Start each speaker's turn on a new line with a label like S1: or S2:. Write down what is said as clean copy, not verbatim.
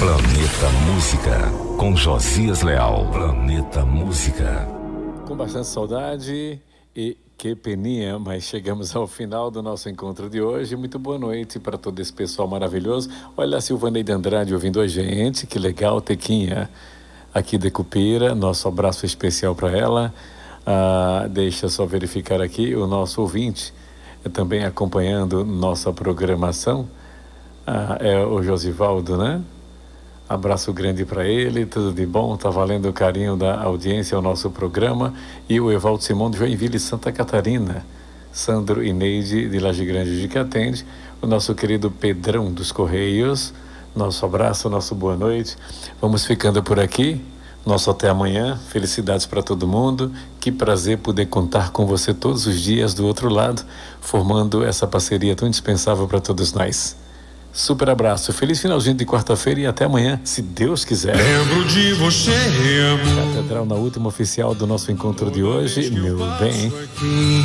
S1: Planeta Música, com Josias Leal. Planeta Música.
S2: Com bastante saudade e que peninha, mas chegamos ao final do nosso encontro de hoje. Muito boa noite para todo esse pessoal maravilhoso. Olha a Silvaneide Andrade ouvindo a gente, que legal, Tequinha, aqui de Cupira. Nosso abraço especial para ela. Deixa eu só verificar aqui o nosso ouvinte, também acompanhando nossa programação. É o Josivaldo, né? Abraço grande para ele, tudo de bom, tá valendo o carinho da audiência ao nosso programa. E o Evaldo Simão de Joinville, Santa Catarina. Sandro e Neide de Laje Grande de que atende. O nosso querido Pedrão dos Correios. Nosso abraço, nosso boa noite. Vamos ficando por aqui. Nosso até amanhã. Felicidades para todo mundo. Que prazer poder contar com você todos os dias do outro lado, formando essa parceria tão indispensável para todos nós. Super abraço, feliz finalzinho de quarta-feira e até amanhã, se Deus quiser.
S3: Lembro de você, amor.
S2: Catedral na última oficial do nosso encontro de hoje, meu bem.